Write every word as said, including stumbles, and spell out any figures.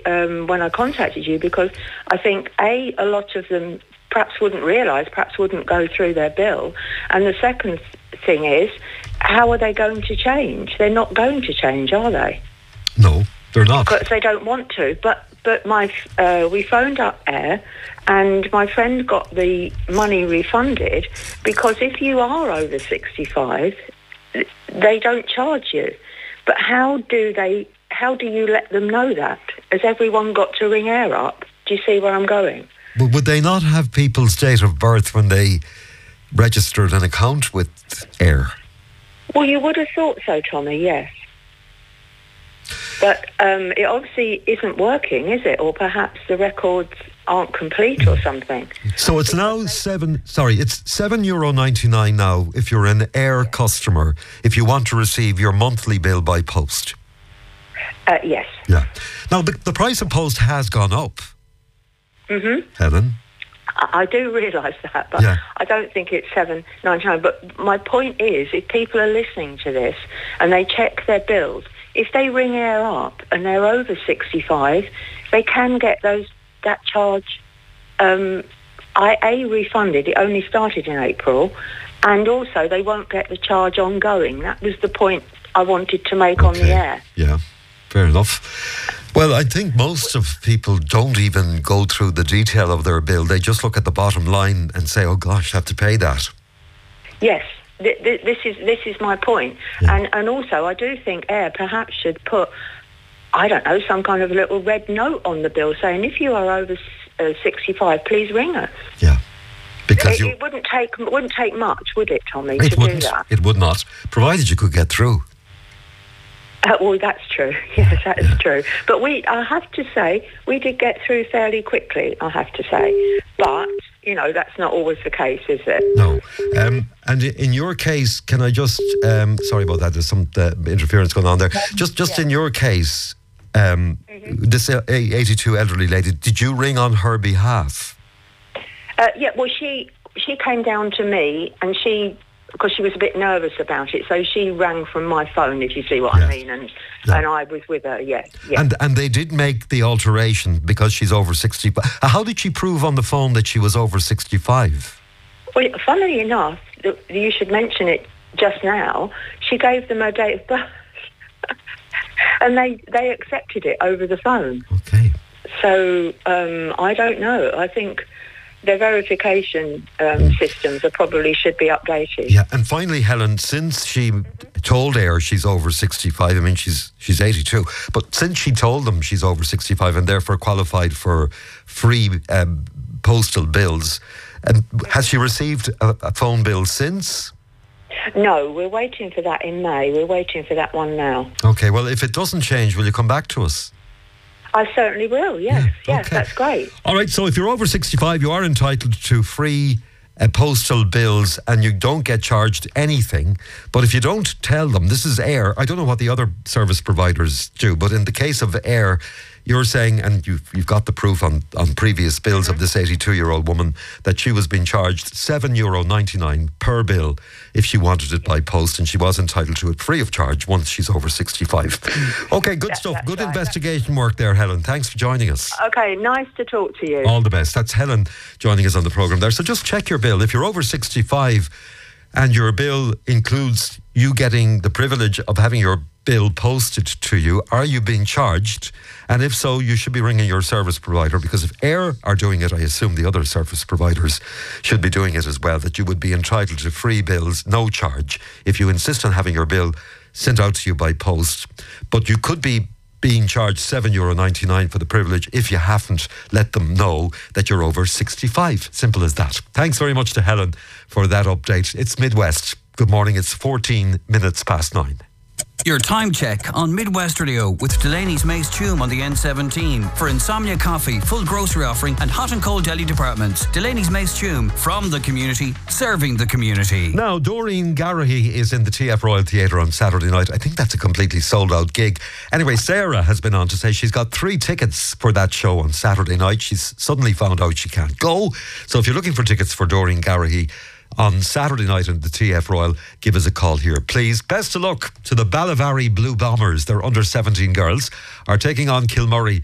um, when I contacted you, because I think, A, a lot of them perhaps wouldn't realise, perhaps wouldn't go through their bill. And the second thing is, how are they going to change? They're not going to change, are they? No, they're not. Because they don't want to. But but my uh, we phoned up Air, and my friend got the money refunded, because if you are over sixty-five, they don't charge you. But how do they? How do you let them know that? Has everyone got to ring Air up? Do you see where I'm going? But would they not have people's date of birth when they registered an account with Air? Well, you would have thought so, Tommy, yes. But um, it obviously isn't working, is it? Or perhaps the records aren't complete or something. So it's now seven, sorry, it's seven euro ninety-nine now if you're an Air customer, if you want to receive your monthly bill by post. Uh, yes. Yeah. Now, the, the price of post has gone up. Mm-hmm. Helen? I do realise that, but yeah. I don't think it's seven ninety-nine. But my point is, if people are listening to this and they check their bills, if they ring Air up and they're over sixty-five, they can get those that charge um, I A refunded. It only started in April, and also they won't get the charge ongoing. That was the point I wanted to make okay. on the air. Yeah, fair enough. Well, I think most of people don't even go through the detail of their bill. They just look at the bottom line and say, oh gosh, I have to pay that. Yes, th- th- this is this is my point. Yeah. And, and also, I do think Air perhaps should put, I don't know, some kind of a little red note on the bill saying, if you are over uh, sixty-five, please ring us. Yeah. Because it, you, it wouldn't take wouldn't take much, would it, Tommy, it to wouldn't, do that? It would not, provided you could get through. Uh, well, that's true. Yes, that is true. But we, I have to say, we did get through fairly quickly, I have to say. But, you know, that's not always the case, is it? No. Um, and in your case, can I just, um, sorry about that, there's some uh, interference going on there. Just just yeah. in your case, um, mm-hmm. this eighty-two elderly lady, did you ring on her behalf? Uh, yeah, well, she she came down to me and she... because she was a bit nervous about it, so she rang from my phone, if you see what yes. I mean, and yeah. and I was with her, yes. yes. And and they did make the alteration because she's over sixty. How did she prove on the phone that she was over sixty-five? Well, funnily enough, you should mention it just now, she gave them her date of birth, and they, they accepted it over the phone. Okay. So, um, I don't know, I think... their verification um, systems are probably should be updated. Yeah, and finally, Helen, since she told Air she's over sixty-five, I mean, she's she's eighty-two, but since she told them she's over sixty-five and therefore qualified for free um, postal bills, um, has she received a, a phone bill since? No, we're waiting for that in May. We're waiting for that one now. Okay, well, if it doesn't change, will you come back to us? I certainly will, yes, yeah, yes, okay. That's great. All right, so if you're over sixty-five, you are entitled to free uh, postal bills and you don't get charged anything. But if you don't tell them, this is Air, I don't know what the other service providers do, but in the case of Air, you're saying, and you've, you've got the proof on, on previous bills mm-hmm. of this eighty-two-year-old woman, that she was being charged seven euro ninety-nine per bill if she wanted it by post, and she was entitled to it free of charge once she's over sixty-five. Okay, good that, stuff. Good right. investigation work there, Helen. Thanks for joining us. Okay, nice to talk to you. All the best. That's Helen joining us on the programme there. So just check your bill. If you're over sixty-five and your bill includes you getting the privilege of having your bill posted to you, are you being charged? And if so, you should be ringing your service provider, because if Air are doing it, I assume the other service providers should be doing it as well, that you would be entitled to free bills, no charge, if you insist on having your bill sent out to you by post. But you could be being charged seven euro ninety-nine for the privilege if you haven't let them know that you're over sixty-five. Simple as that. Thanks very much to Helen for that update. It's Midwest. Good morning. It's fourteen minutes past nine. Your time check on Midwest Radio with Delaney's Mace Tume on the N seventeen. For Insomnia Coffee, full grocery offering and hot and cold deli departments. Delaney's Mace Tume, from the community, serving the community. Now, Doreen Garrahy is in the T F Royal Theatre on Saturday night. I think that's a completely sold out gig. Anyway, Sarah has been on to say she's got three tickets for that show on Saturday night. She's suddenly found out she can't go. So if you're looking for tickets for Doreen Garrahy on Saturday night in the T F Royal, give us a call here, please. Best of luck to the Ballyvarry Blue Bombers. Their under seventeen girls are taking on Kilmurray